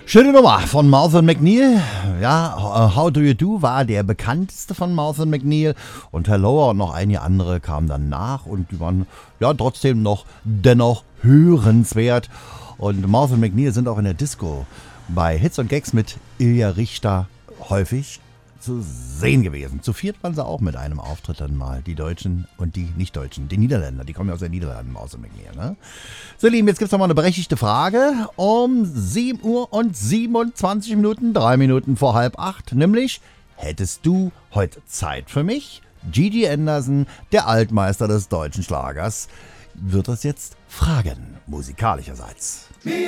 Schöne Nummer von Martha McNeil. Ja, How Do You Do war der bekannteste von Martha McNeil. Und Hello und noch einige andere kamen dann nach. Und die waren ja trotzdem dennoch hörenswert. Und Martha McNeil sind auch in der Disco bei Hits und Gags mit Ilja Richter häufig zu sehen gewesen. Zu viert waren sie auch mit einem Auftritt dann mal. Die Deutschen und die Nicht-Deutschen. Die Niederländer, die kommen ja aus den Niederlanden, Martha McNeil. Ne? So, ihr Lieben, jetzt gibt es nochmal eine berechtigte Frage um 7 Uhr und 27 Minuten, 3 Minuten vor 7:30. Nämlich, hättest du heute Zeit für mich? Gigi Anderson, der Altmeister des deutschen Schlagers, wird das jetzt fragen, musikalischerseits.